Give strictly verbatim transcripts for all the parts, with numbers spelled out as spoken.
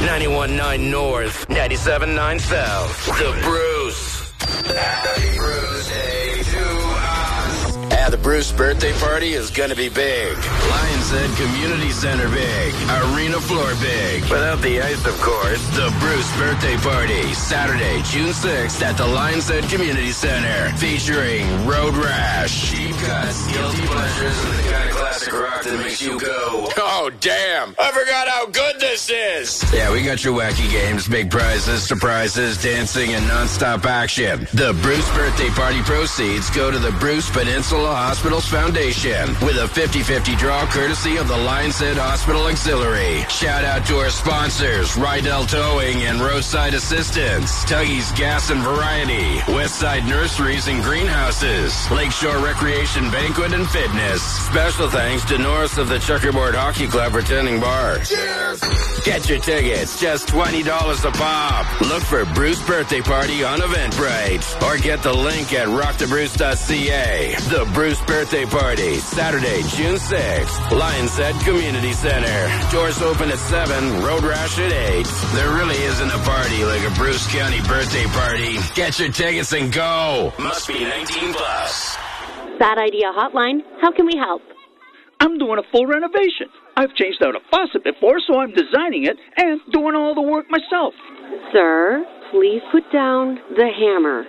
ninety-one point nine North, ninety-seven point nine South. The Bruce. Happy Bruce Day to us. Yeah, the Bruce birthday party is going to be big. Lions Head Community Center big. Arena floor big. Without the ice, of course. The Bruce birthday party, Saturday, June sixth at the Lions Head Community Center. Featuring Road Rash, Cheap Cuts, Guilty Pleasures, and the kind of classic rock that makes you go, oh, damn, I forgot how good this is. Yeah, we got your wacky games, big prizes, surprises, dancing, and nonstop action. The Bruce birthday party proceeds go to the Bruce Peninsula Hospitals Foundation with a fifty-fifty draw courtesy of the Lions Head Hospital Auxiliary. Shout out to our sponsors, Rydell Towing and Roadside Assistance, Tuggy's Gas and Variety, Westside Nurseries and Greenhouses, Lakeshore Recreation Banquet and Fitness. Special thanks to Norris of the Checkerboard Hockey Club for tending bar. Cheers! Get your tickets, just twenty dollars a pop. Look for Bruce Birthday Party on Eventbrite or get the link at rock the bruce dot c a. The Bruce Birthday Party, Saturday, June sixth, Lions Head Community Center. Doors open at seven, Road Rash at eight. There really isn't a party like a Bruce County birthday party. Get your tickets and go. Must be nineteen plus. Bad Idea Hotline. How can we help? I'm doing a full renovation. I've changed out a faucet before, so I'm designing it and doing all the work myself. Sir, please put down the hammer.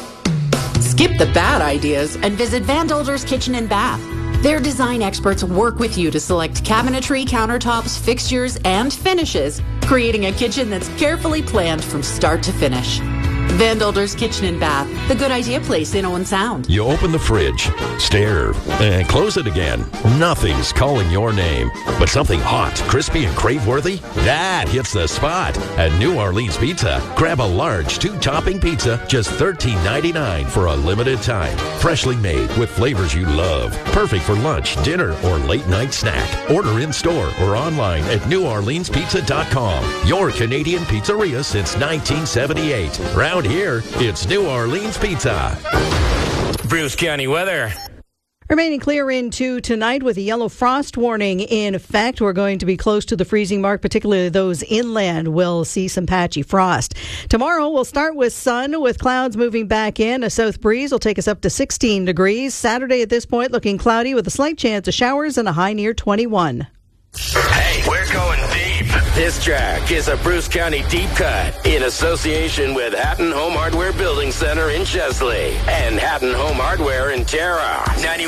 Skip the bad ideas and visit Van Dolder's Kitchen and Bath. Their design experts work with you to select cabinetry, countertops, fixtures, and finishes, creating a kitchen that's carefully planned from start to finish. Van Dolder's Kitchen and Bath, the good idea place in Owen Sound. You open the fridge, stare, and close it again. Nothing's calling your name, but something hot, crispy, and crave-worthy, that hits the spot. At New Orleans Pizza, grab a large two-topping pizza, just thirteen ninety-nine for a limited time. Freshly made with flavors you love. Perfect for lunch, dinner, or late-night snack. Order in-store or online at new orleans pizza dot com. Your Canadian pizzeria since nineteen seventy-eight. Round here, it's New Orleans Pizza. Bruce County weather. Remaining clear into tonight with a yellow frost warning in effect. We're going to be close to the freezing mark, particularly those inland will see some patchy frost. Tomorrow we'll start with sun with clouds moving back in. A south breeze will take us up to sixteen degrees. Saturday at this point looking cloudy with a slight chance of showers and a high near twenty-one. Hey, we're going deep. This track is a Bruce County deep cut in association with Hatton Home Hardware Building Center in Chesley and Hatton Home Hardware in Tara.